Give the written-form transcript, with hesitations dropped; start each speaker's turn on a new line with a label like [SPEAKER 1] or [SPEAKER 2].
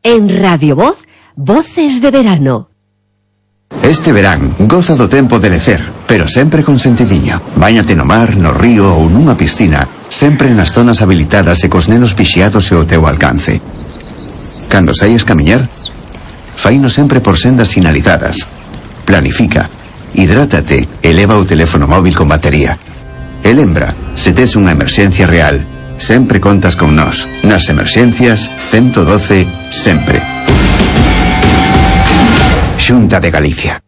[SPEAKER 1] En Radio Voz, Voces de Verano.
[SPEAKER 2] Este verán, goza do tempo de lecer, pero sempre con sentidiño. Báñate no mar, no río ou nunha piscina, sempre nas zonas habilitadas e cos nenos vixiados e ao teu alcance. Cando saies camiñar, faino sempre por sendas sinalizadas. Planifica, hidrátate e leva o teléfono móvil con batería. E lembra, se tes unha emerxencia real, sempre contas con nós. Nas emerxencias, 112, sempre. Xunta de Galicia.